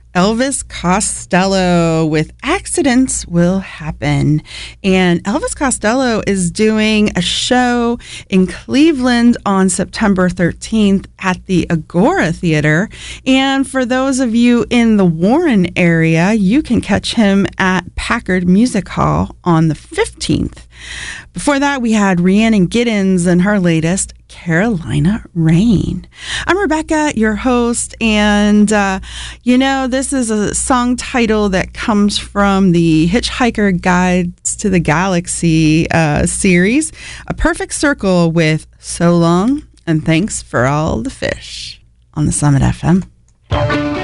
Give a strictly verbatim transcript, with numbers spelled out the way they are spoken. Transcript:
Elvis Costello with Accidents Will Happen. And Elvis Costello is doing a show in Cleveland on September thirteenth at the Agora Theater. And for those of you in the Warren area, you can catch him at Packard Music Hall on the fifteenth. Before that, we had Rhiannon Giddens and her latest, Carolina Rain. I'm Rebecca, your host, and, uh, you know, this is a song title that comes from the Hitchhiker Guides to the Galaxy uh, series, A Perfect Circle with So Long and Thanks for All the Fish on the Summit F M.